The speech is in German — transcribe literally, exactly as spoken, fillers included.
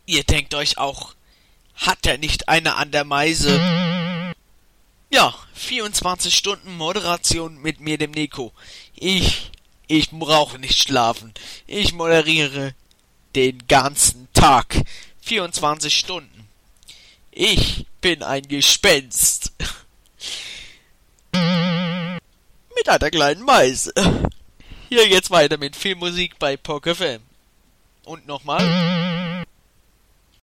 Ihr denkt euch auch, hat er nicht eine an der Meise? Ja, vierundzwanzig Stunden Moderation mit mir, dem Nico. Ich, ich brauche nicht schlafen. Ich moderiere den ganzen Tag. vierundzwanzig Stunden. Ich bin ein Gespenst. Mit einer kleinen Meise. Hier geht's weiter mit viel Musik bei P O C F M. Und nochmal.